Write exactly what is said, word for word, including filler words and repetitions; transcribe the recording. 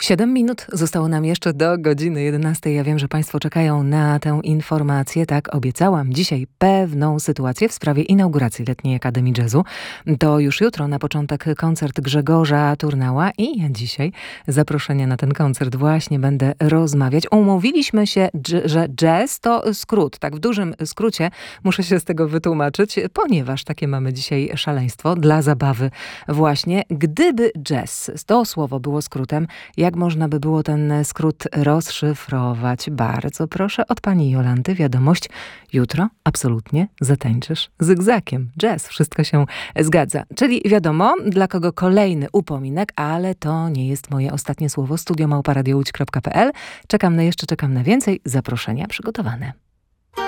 Siedem minut zostało nam jeszcze do godziny jedenastej. Ja wiem, że Państwo czekają na tę informację. Tak, obiecałam dzisiaj pewną sytuację w sprawie inauguracji Letniej Akademii Jazzu. To już jutro na początek koncert Grzegorza Turnała i ja dzisiaj zaproszenia na ten koncert właśnie będę rozmawiać. Umówiliśmy się, że jazz to skrót. Tak w dużym skrócie muszę się z tego wytłumaczyć, ponieważ takie mamy dzisiaj szaleństwo dla zabawy właśnie. Gdyby jazz, to słowo było skrótem, jak można by było ten skrót rozszyfrować? Bardzo proszę od pani Jolanty wiadomość. Jutro absolutnie zatańczysz zygzakiem. Jazz, wszystko się zgadza. Czyli wiadomo, dla kogo kolejny upominek, ale to nie jest moje ostatnie słowo. studio małpa radio łódź kropka p l. Czekam na jeszcze, czekam na więcej. Zaproszenia przygotowane.